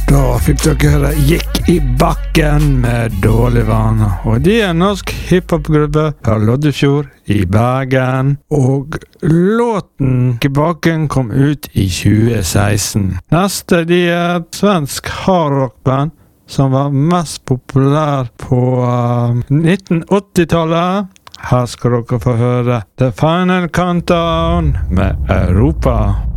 Da fikk dere høre Gikk i bakken med Dårlig vaner. Og de er en norsk hiphop-gruppe fra Loddefjord i Bergen. Og låten Gikk i bakken kom ut i 2016. Neste de er et svensk hardrockband som var mest populær på 1980-tallet. Her skal dere få høre The Final Countdown med Europa.